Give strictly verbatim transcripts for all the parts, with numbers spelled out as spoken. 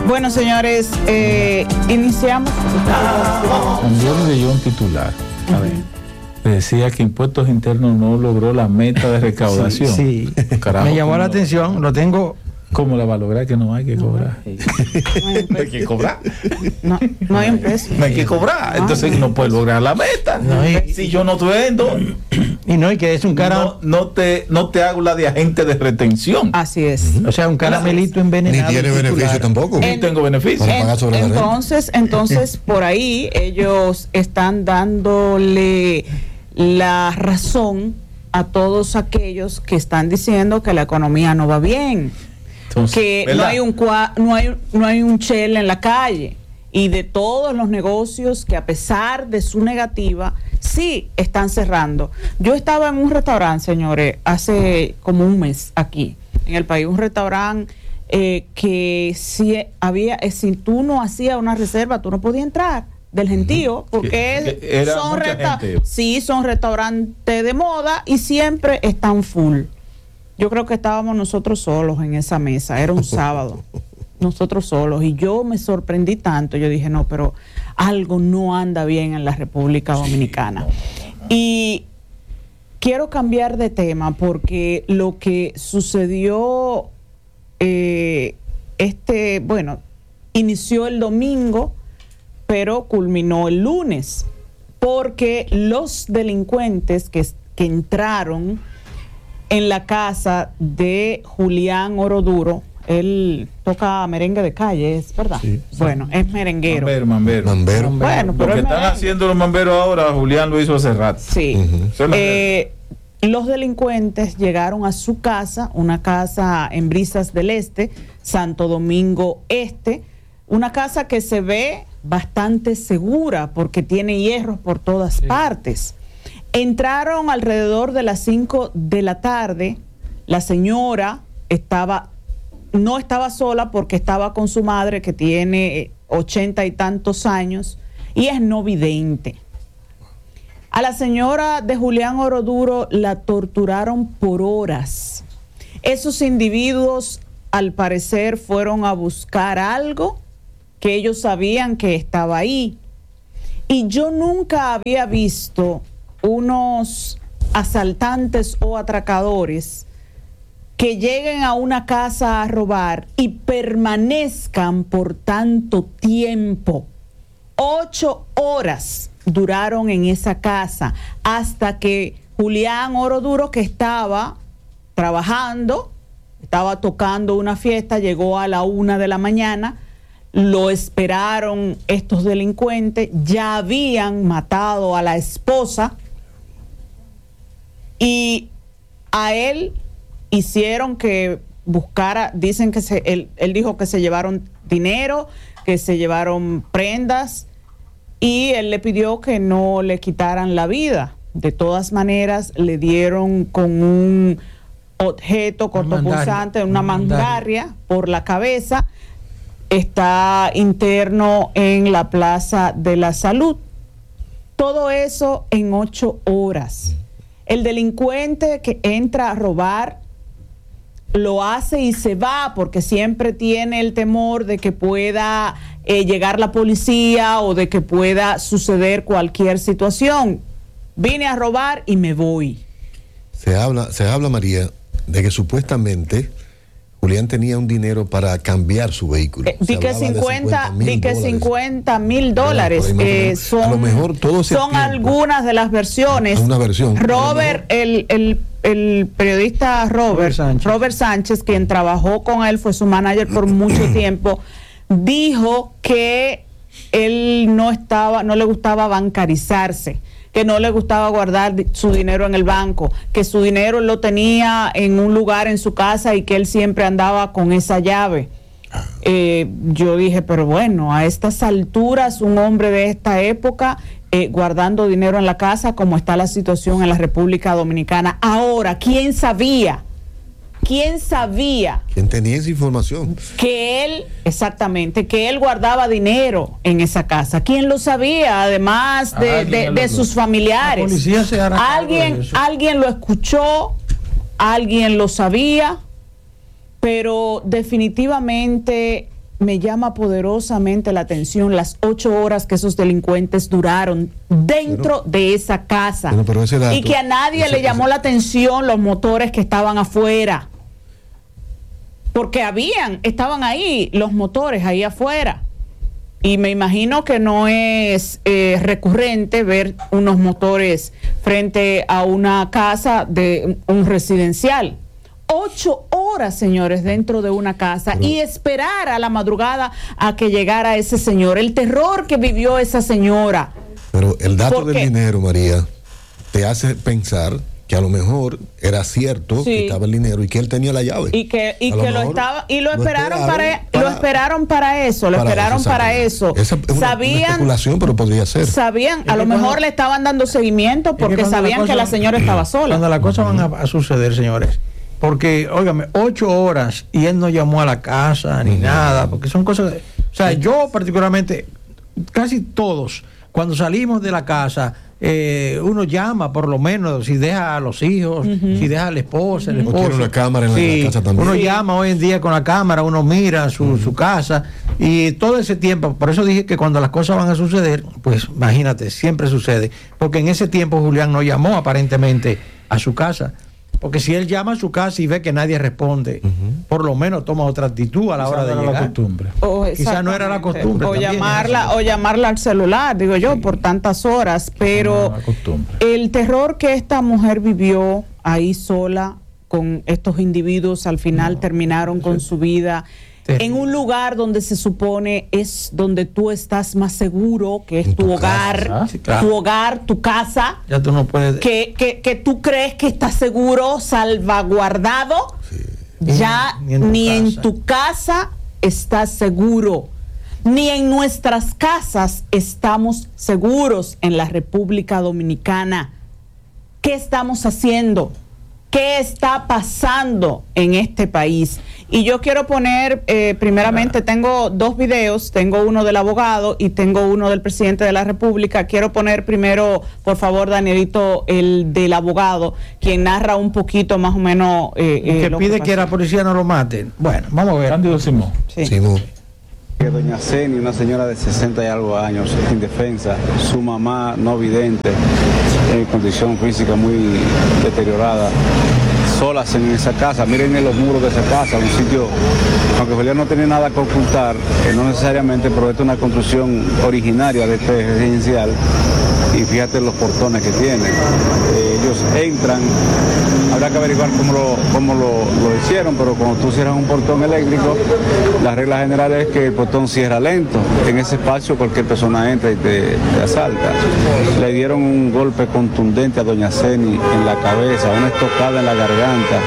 Bueno, señores, eh, iniciamos. También leyó un titular. A ver. Decía que Impuestos Internos no logró la meta de recaudación. Sí, sí. Carajo, me llamó la no, atención, lo tengo. ¿Cómo la va a lograr? Que no hay que cobrar. No hay que cobrar. No, no hay un peso. No hay que cobrar. Entonces no puede lograr la meta. No, y, si yo no te vendo. Y no, y que es un cara. No, no, te, no te hago la de agente de retención. Así es. O sea, un caramelito envenenado. Ni tiene beneficio tampoco. Ni tengo beneficio. En, entonces, entonces, por ahí ellos están dándole la razón a todos aquellos que están diciendo que la economía no va bien. Entonces, que ¿verdad? no hay un cua, no hay no hay un Shell en la calle, y de todos los negocios que a pesar de su negativa sí están cerrando. Yo estaba en un restaurante, señores, hace como un mes aquí en el país, un restaurante eh, que si había eh, si tú no hacías una reserva tú no podías entrar del gentío, porque que, que son resta- sí son restaurantes de moda y siempre están full. Yo creo que estábamos nosotros solos en esa mesa, era un sábado, nosotros solos, y yo me sorprendí tanto, yo dije, no, pero algo no anda bien en la República Dominicana. Y quiero cambiar de tema porque lo que sucedió, eh, este, bueno, inició el domingo, pero culminó el lunes, porque los delincuentes que, que entraron en la casa de Julián Oroduro, él toca merengue de calle, ¿es verdad? Sí, sí. Bueno, es merenguero. Mambero, mambero. Mambero. Bueno, pero lo que están merengue. haciendo los mamberos ahora, Julián lo hizo hace rato. Sí. Uh-huh. Eh, los delincuentes llegaron a su casa, una casa en Brisas del Este, Santo Domingo Este, una casa que se ve bastante segura porque tiene hierros por todas sí. partes. Entraron alrededor de las cinco de la tarde. La señora estaba, no estaba sola porque estaba con su madre que tiene ochenta y tantos años y es no vidente. A la señora de Julián Oroduro la torturaron por horas. Esos individuos al parecer fueron a buscar algo que ellos sabían que estaba ahí. Y yo nunca había visto unos asaltantes o atracadores que lleguen a una casa a robar y permanezcan por tanto tiempo. Ocho horas duraron en esa casa hasta que Julián Oroduro, que estaba trabajando, estaba tocando una fiesta, llegó a la una de la mañana. Lo esperaron estos delincuentes, ya habían matado a la esposa y a él hicieron que buscara, dicen que se, él, él dijo que se llevaron dinero, que se llevaron prendas y él le pidió que no le quitaran la vida. De todas maneras le dieron con un objeto cortopunzante, una mangarria por la cabeza. Está interno en la Plaza de la Salud. Todo eso en ocho horas. El delincuente que entra a robar lo hace y se va porque siempre tiene el temor de que pueda eh, llegar la policía o de que pueda suceder cualquier situación. Vine a robar y me voy. Se habla, se habla, María, de que supuestamente Julián tenía un dinero para cambiar su vehículo. Eh, di que cincuenta mil dólares. Eh, son, a lo mejor todo ese son tiempo, algunas de las versiones. Una versión. Robert, el, el, el periodista Robert, Robert Sánchez. Robert Sánchez, quien trabajó con él, fue su manager por mucho tiempo, dijo que él no estaba, no le gustaba bancarizarse, que no le gustaba guardar su dinero en el banco, que su dinero lo tenía en un lugar en su casa y que él siempre andaba con esa llave. Eh, yo dije, pero bueno, a estas alturas, un hombre de esta época eh, guardando dinero en la casa, como está la situación en la República Dominicana. Ahora, ¿quién sabía? ¿Quién sabía? ¿Quién tenía esa información? Que él, exactamente, que él guardaba dinero en esa casa. ¿Quién lo sabía? Además de, de, de sus familiares. La policía se hará alguien, alguien lo escuchó, alguien lo sabía, pero definitivamente me llama poderosamente la atención las ocho horas que esos delincuentes duraron dentro Pero- de esa casa. Bueno, pero ese dato- y que a nadie ese- le llamó ese- la atención los motores que estaban afuera. Porque habían, estaban ahí los motores ahí afuera. Y me imagino que no es eh, recurrente ver unos motores frente a una casa de un residencial. Ocho horas, señores, dentro de una casa Pero- y esperar a la madrugada a que llegara ese señor. El terror que vivió esa señora. Pero el dato ¿Por del qué? dinero, María, te hace pensar que a lo mejor era cierto Sí. que estaba el dinero y que él tenía la llave. Y que, y A lo que lo mejor estaba y lo lo esperaron para, esperaron lo esperaron para eso, lo para esperaron eso, para exactamente. eso. Esa es una- una Sabían especulación, pero podría ser. Sabían, Es a lo que mejor cuando- le estaban dando seguimiento Es que porque cuando sabían cosa- que la señora estaba sola. Cuando las cosas van a, a suceder, señores. Porque, óigame, ocho horas y él no llamó a la casa ni nada, porque son cosas. de- o sea, yo particularmente, casi todos, cuando salimos de la casa, eh, uno llama por lo menos, si deja a los hijos, si deja a la esposa, el O esposo. tiene una cámara en la- en la casa también. Uno Sí. llama hoy en día con la cámara, uno mira su, su casa y todo ese tiempo, por eso dije que cuando las cosas van a suceder, pues imagínate, siempre sucede, porque en ese tiempo Julián no llamó aparentemente a su casa. Porque si él llama a su casa y ve que nadie responde, por lo menos toma otra actitud a la hora de Esa era la llegar. costumbre. O Quizá no era la exactamente. costumbre O también, llamarla, eso. o llamarla al celular, digo yo, por tantas horas. Pero era la costumbre. el terror que esta mujer vivió ahí sola con estos individuos, al final terminaron con su vida Terrible. en un lugar donde se supone es donde tú estás más seguro, que es En tu, tu hogar, casa. Sí, claro. tu hogar, tu casa. Ya tú no puedes. Que, que, que tú crees que estás seguro, salvaguardado, ya Ni en tu ni en casa. tu casa estás seguro, ni en nuestras casas estamos seguros en la República Dominicana. ¿Qué estamos haciendo? ¿Qué está pasando en este país? Y yo quiero poner, eh, primeramente, tengo dos videos, tengo uno del abogado y tengo uno del presidente de la República. Quiero poner primero, por favor, Danielito, el del abogado, quien narra un poquito más o menos. Eh, eh, que lo pide que pasó. la policía no lo mate. Bueno, vamos a ver. Cándido Simón. Sí. Simón. Que doña Ceni, una señora de sesenta y algo años, indefensa, su mamá no vidente, en condición física muy deteriorada, solas en esa casa. Miren en los muros de esa casa, un sitio, aunque Julián no tenía nada que ocultar, eh, no necesariamente, pero esta es una construcción originaria de este residencial. Y fíjate los portones que tiene. Eh, ellos entran, habrá que averiguar cómo lo, cómo lo, lo hicieron, pero cuando tú cierras un portón eléctrico, la regla general es que el portón cierra lento. En ese espacio cualquier persona entra y te, te asalta. Le dieron un golpe contundente a doña Ceni en la cabeza, una estocada en la garganta,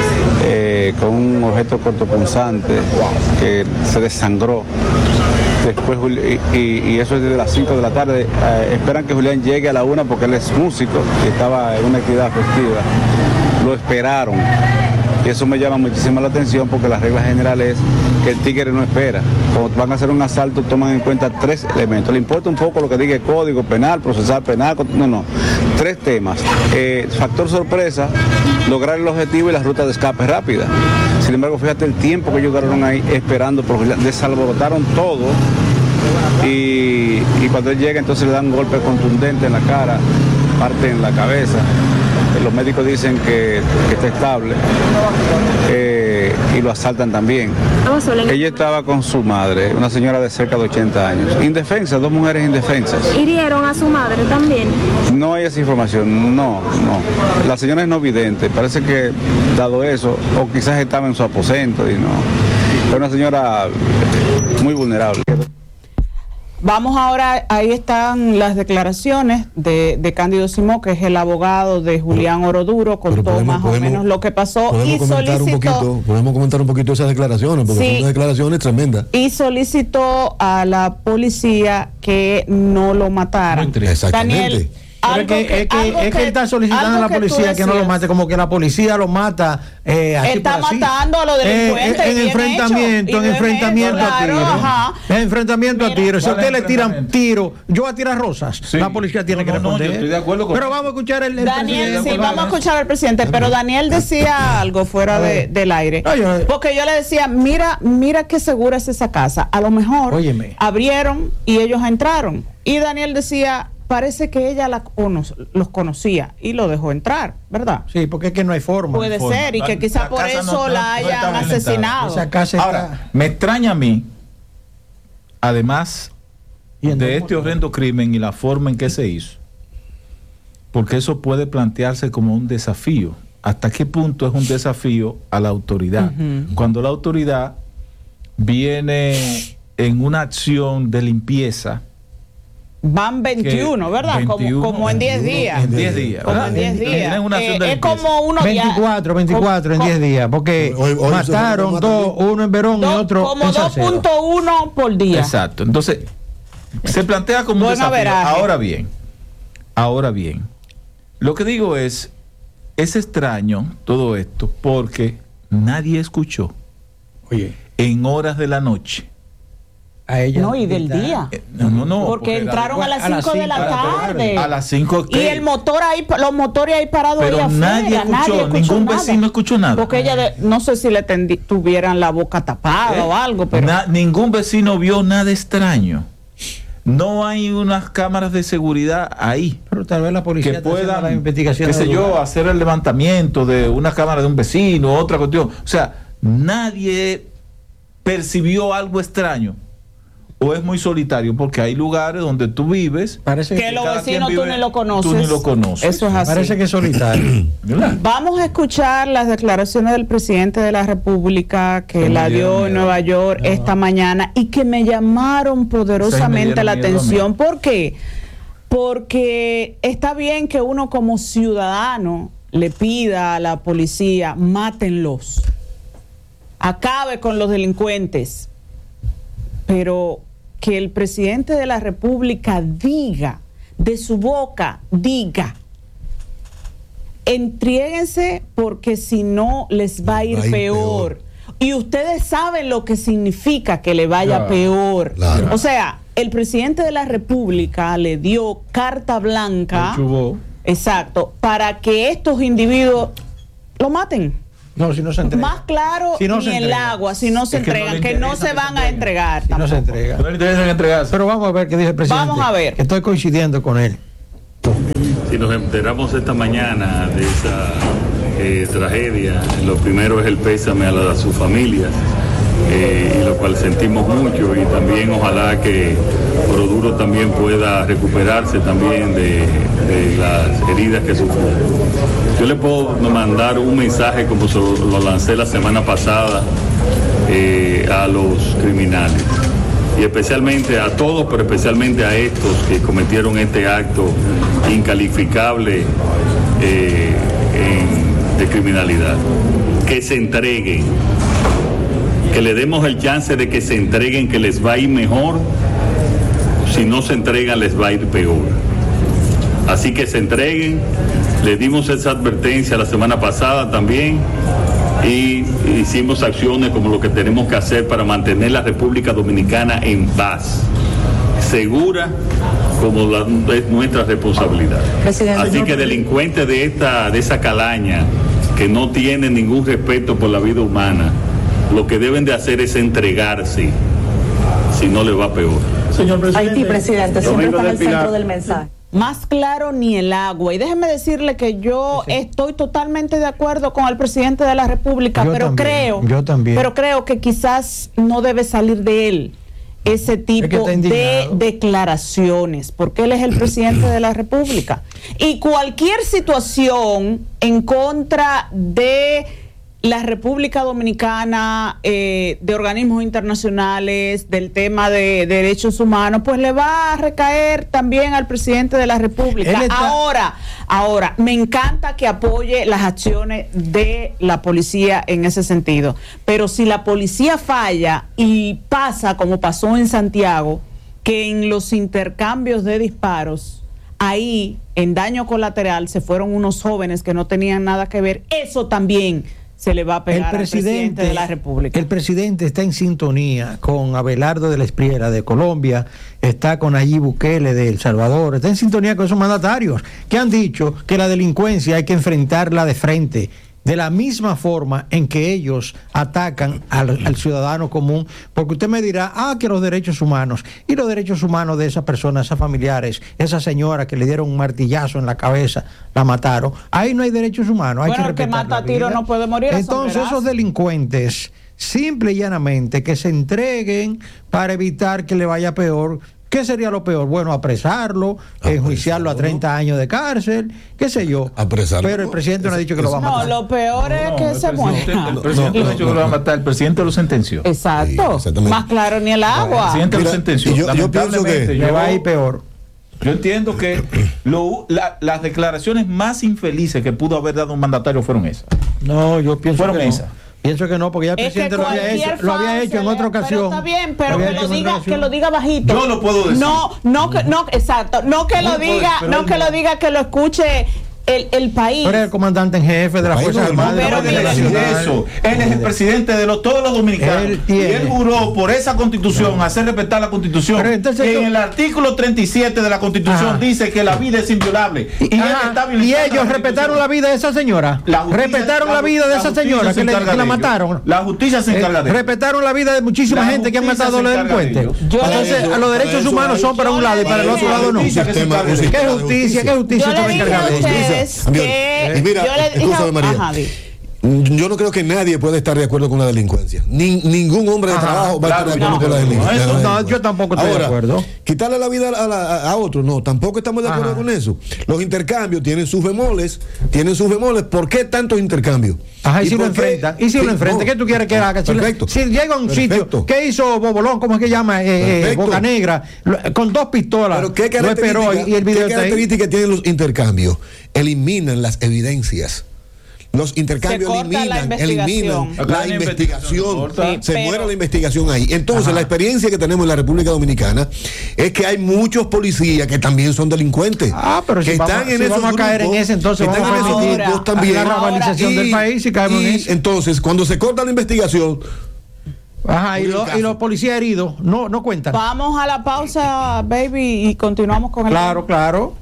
eh, con un objeto cortopunzante que se desangró. Después, Juli- y, y- y eso es desde las cinco de la tarde. Eh, esperan que Julián llegue a la una porque él es músico y estaba en una actividad festiva. Lo esperaron. Y eso me llama muchísimo la atención porque la regla general es que el tigre no espera. Cuando van a hacer un asalto toman en cuenta tres elementos. Le importa un poco lo que diga el código penal, procesal penal, no, no. Tres temas. Eh, factor sorpresa, lograr el objetivo y la ruta de escape rápida. Sin embargo, fíjate el tiempo que ellos duraron ahí esperando, por Julián. Desalborotaron todo y, y cuando él llega entonces le dan un golpe contundente en la cara, parte en la cabeza. Eh, Los médicos dicen que, que está estable eh, y lo asaltan también. Ella estaba con su madre, una señora de cerca de ochenta años, indefensa, dos mujeres indefensas. ¿Hirieron a su madre también? No hay esa información, no, no. La señora es no vidente, parece que dado eso, o quizás estaba en su aposento y no. Es una señora muy vulnerable. Vamos ahora, ahí están las declaraciones de, de Cándido Simón, que es el abogado de Julián Oroduro, contó Pero podemos- más o podemos- menos lo que pasó Podemos y comentar un solicitó, poquito, podemos comentar un poquito esas declaraciones, porque Sí. son unas declaraciones tremendas. y solicitó a la policía que no lo mataran. Muy triste. Exactamente. Daniel, Pero es que, que- es que, algo es que que- él está solicitando a algo la que tú policía que no lo decías. mate, como que la policía lo mata. Eh, así Está por así. matando a los delincuentes, Eh, en bien enfrentamiento, hecho, y en bien enfrentamiento hecho, a claro, tiro. ajá. En enfrentamiento a Mira, tiro. Si a ¿cuál usted es le tiran enfrentamiento? tiro, yo voy a tirar rosas. Sí. La policía tiene No, que no, no, responder. yo estoy de acuerdo con Pero eso. vamos a escuchar el, el Daniel, presidente. sí, vamos a escuchar al presidente, pero Daniel decía algo fuera de- del aire. No, yo- Porque yo le decía, mira, mira qué segura es esa casa. A lo mejor Óyeme. abrieron y ellos entraron. Y Daniel decía, parece que ella la cono- los conocía y lo dejó entrar, ¿verdad? Sí, porque es que no hay forma. Puede forma. ser, y La- que quizá la por casa eso no- no- la no hayan está violentada. asesinado. Esa casa está Ahora, me extraña a mí, además yendo de este horrendo crimen y la forma en que se hizo, porque eso puede plantearse como un desafío. ¿Hasta qué punto es un desafío a la autoridad? Ujú. Cuando la autoridad viene en una acción de limpieza, Van veintiuno, que ¿verdad? Como- veintiuno, como, en diez días. en diez días, Como ¿verdad? en diez días. Tienen una acción Eh, de es limpieza. como uno dia- veinticuatro, veinticuatro en co- diez días, porque Hoy- hoy se mataron fue- dos, uno en Verón y do- otro como en dos Salcedo. punto uno por día. Exacto. Entonces, se plantea como un Buen desafío. averaje. Ahora bien, ahora bien, lo que digo es, es extraño todo esto porque nadie escuchó Oye, en horas de la noche. a ella. No, y del día. Eh, No, no, no. Porque era entraron de- a las a las cinco de la cinco de la tarde. a las cinco. Y el motor ahí, los motores ahí parados ahí Pero afuera. nadie escuchó, ningún nada. vecino escuchó nada. Porque ella, de- no sé si le tendi- tuvieran la boca tapada ¿Eh? o algo, pero Na- ningún vecino vio nada extraño. No hay unas cámaras de seguridad ahí Pero tal vez la policía que está haciendo puedan, la investigación qué sé del yo, lugar. hacer el levantamiento de una cámara de un vecino, otra cuestión. O sea, nadie percibió algo extraño. O es muy solitario, porque hay lugares donde tú vives. Parece que que, los cada quien vecinos tú vive- ni lo conoces. tú ni lo conoces. Eso es así. parece que es solitario. ¿Verdad? Vamos a escuchar las declaraciones del presidente de la República que Que me la dio dieron en miedo. Nueva York esta mañana y que me llamaron poderosamente dieron la miedo a mí. atención. ¿Por qué? Porque está bien que uno como ciudadano le pida a la policía, mátenlos, acabe con los delincuentes, pero que el presidente de la República diga, de su boca, diga, entriéguense porque si no les va a ir, Va a ir peor. peor. Y ustedes saben lo que significa que le vaya Claro. peor. Claro. O sea, el presidente de la República le dio carta blanca, El chubó. exacto, para que estos individuos lo maten. No, si no se entrega. Más claro Si no ni se el entrega. agua, si no se Es que no entregan, le que no interesa se que van se a entregar. Si no se tampoco. entrega. No le interesa entregarse. Pero vamos a ver qué dice el presidente. Vamos a ver. Que estoy coincidiendo con él. Si nos enteramos esta mañana de esa eh, tragedia, lo primero es el pésame a, la, a sus familias, eh, y lo cual sentimos mucho, y también ojalá que Oroduro también pueda recuperarse también de, de las heridas que sufrió. Yo le puedo mandar un mensaje como se lo, lo lancé la semana pasada eh, a los criminales. Y especialmente a todos, pero especialmente a estos que cometieron este acto incalificable eh, en- de criminalidad. Que se entreguen, que le demos el chance de que se entreguen, que les va a ir mejor. Si no se entregan, les va a ir peor. Así que se entreguen. Les dimos esa advertencia la semana pasada también. Y hicimos acciones como lo que tenemos que hacer para mantener la República Dominicana en paz, segura, como la, es nuestra responsabilidad. Presidente, Así yo- que delincuentes de esta, de esa calaña que no tienen ningún respeto por la vida humana, lo que deben de hacer es entregarse, si no le va peor. Señor presidente. Haití, presidente, siempre Domingo está en del el Pilar. centro del mensaje. Más claro ni el agua. Y déjeme decirle que yo estoy totalmente de acuerdo con el presidente de la República, Yo pero también, creo, yo también. pero creo que quizás no debe salir de él ese tipo está de indignado. declaraciones, porque él es el presidente de la República. Y cualquier situación en contra de la República Dominicana, eh, de organismos internacionales, del tema de, de derechos humanos, pues le va a recaer también al presidente de la República. Él está- Ahora, ahora, me encanta que apoye las acciones de la policía en ese sentido. Pero si la policía falla y pasa como pasó en Santiago, que en los intercambios de disparos ahí en daño colateral se fueron unos jóvenes que no tenían nada que ver. Eso también se le va a pegar el presidente, al presidente de la República. El presidente está en sintonía con Abelardo de la Espriella de Colombia, está con Nayib Bukele de El Salvador, está en sintonía con esos mandatarios que han dicho que la delincuencia hay que enfrentarla de frente, de la misma forma en que ellos atacan al, al ciudadano común, porque usted me dirá, ah, que los derechos humanos, y los derechos humanos de esas personas, esas familiares, esa señora que le dieron un martillazo en la cabeza, la mataron, ahí no hay derechos humanos, hay bueno, que el que respetar mata la a tiro vida. no puede morir. Entonces esos delincuentes, simple y llanamente, que se entreguen para evitar que le vaya peor. ¿Qué sería lo peor? Bueno, apresarlo, Apresarlo, enjuiciarlo a treinta años de cárcel, qué sé yo. Apresarlo. Pero el presidente no ha dicho que lo va a No, matar. lo peor es No, que el se presidente- muera. El presidente no ha dicho que lo va a matar, el presidente lo sentenció. El Exacto. Sí, exactamente. Más claro ni el agua. presidente lo Mira, sentenció. y yo- yo pienso Lamentablemente, que- Le yo- va a ir peor. Yo entiendo que lo- la- las declaraciones más infelices que pudo haber dado un mandatario fueron esas. No, yo pienso Fueron que no. esas. Pienso que no, porque ya el Es que presidente lo había cualquier hecho, lo había hecho en falso, otra ocasión. Pero está bien, pero Lo había que hecho lo en otra diga, ocasión. que lo diga bajito. Yo lo puedo decir. No, no, que- no, exacto. No que No lo lo puedo- diga, pero no él que no. lo diga, que lo escuche el, el país. Pero es el comandante en jefe de las País Fuerzas no, Armadas. de la pero Guardia mira, Nacional. Eso, él es el presidente de los, todos los dominicanos. Él y tiene. él juró por esa constitución, hacer respetar la constitución. Pero entonces que yo- en el artículo treinta y siete de la constitución Ajá. dice que la vida es inviolable. Y, él Ajá, está y habilitando ellos la respetaron la constitución. vida de esa señora. La justicia- Respetaron la, la- vida de la esa justicia señora se que, le- encarga que la de ello. mataron. La justicia se Eh, encarga de ello. respetaron la vida de muchísima La gente que han justicia matado a los se encarga de delincuentes. ello. Yo le Entonces, digo- a los derechos eso humanos hay- son para yo un lado y le para el otro dije- lado no. Un ¿Qué sistema- un sistema justicia? ¿Qué justicia Yo usted va a le dije encargar a de eso? ustedes Bien. que Y mira, yo le dije, escúchame, María. ajá, di. Yo no creo que nadie pueda estar de acuerdo con la delincuencia. Ni, ningún hombre de Ajá, trabajo va a estar de claro, acuerdo no, con la no, delincuencia. eso no, yo tampoco estoy de Ahora, acuerdo. Quitarle la vida a, la- a- a otro, no, tampoco estamos de acuerdo Ajá. con eso. Los intercambios tienen sus bemoles, tienen sus bemoles. ¿Por qué tantos intercambios? Ajá, y si lo por qué- enfrenta, y si Sí, lo enfrenta, no. ¿qué tú quieres que haga? Si, le- Perfecto. si llega a un Perfecto. sitio, ¿qué hizo Bobolón? ¿Cómo es que llama? Eh, eh, Perfecto. Boca Negra, lo- con dos pistolas. Pero ¿qué lo esperó características y, y el video ¿qué está ahí. características tienen los intercambios? Eliminan las evidencias. Los intercambios Se corta la eliminan, investigación. eliminan Acá la hay una investigación. investigación, Se sí, muere pero- la investigación ahí. Entonces, Ajá. la experiencia que tenemos en la República Dominicana es que hay muchos policías que también son delincuentes. Ah, pero que si vamos- si esos vamos a caer en ese, entonces que vamos están a en esos permitir grupos también. la rabanización del país y caemos en eso. Entonces, cuando se corta la investigación, Ajá, y, Muy lo- caso. y los policías heridos no, no cuentan. Vamos a la pausa, baby, y continuamos con el Claro, claro.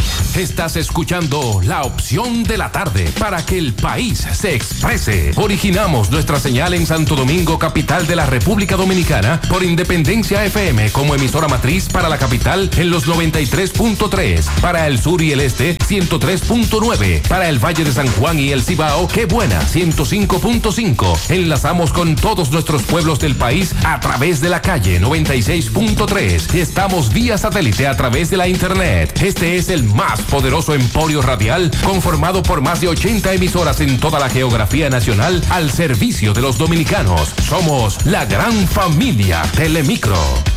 Estás escuchando La Opción de la Tarde para que el país se exprese. Originamos nuestra señal en Santo Domingo, capital de la República Dominicana, por Independencia F M como emisora matriz para la capital en los noventa y tres punto tres, para el sur y el este ciento tres punto nueve, para el Valle de San Juan y el Cibao, Qué Buena ciento cinco punto cinco. Enlazamos con todos nuestros pueblos del país a través de la calle noventa y seis punto tres. Estamos vía satélite a través de la internet. Este es el más poderoso emporio radial conformado por más de ochenta emisoras en toda la geografía nacional al servicio de los dominicanos. Somos la gran familia Telemicro.